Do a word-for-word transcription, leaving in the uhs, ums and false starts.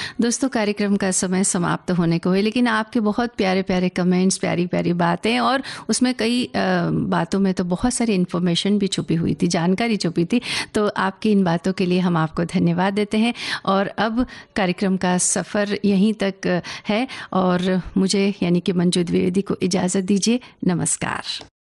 दोस्तों, कार्यक्रम का समय समाप्त होने को है, लेकिन आपके बहुत प्यारे प्यारे कमेंट्स, प्यारी प्यारी बातें, और उसमें कई आ, बातों में तो बहुत सारी इन्फॉर्मेशन भी छुपी हुई थी, जानकारी छुपी थी। तो आपकी इन बातों के लिए हम आपको धन्यवाद देते हैं। और अब कार्यक्रम का सफ़र यहीं तक है और मुझे यानी कि मंजू द्विवेदी को इजाज़त दीजिए। नमस्कार।